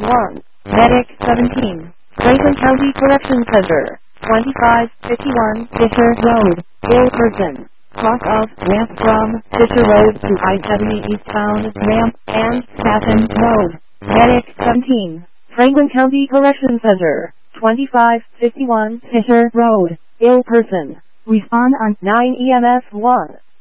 1. Medic 17. Franklin County Corrections Center. 2551 Fisher Road. Ill person. Cross of ramp from Fisher Road to I-70 eastbound ramp and Staffen Road. Medic 17. Franklin County Corrections Center. 2551 Fisher Road. Ill person. Respond on 9 EMS 1.